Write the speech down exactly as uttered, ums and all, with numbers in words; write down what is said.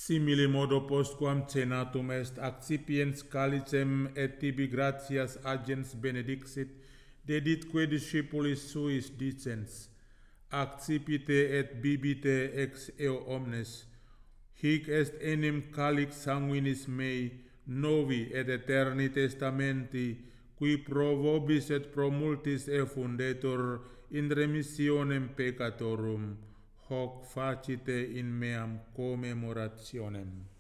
Simili modo postquam cenatum est accipiens calicem et tibi gratias agens benedixit, deditque discipulis suis dicens, accipite et bibite ex eo omnes, hic est enim calix sanguinis mei, novi et eterni testamenti, qui pro vobis et pro multis effundetur in remissionem peccatorum, hoc facite in meam commemorationem.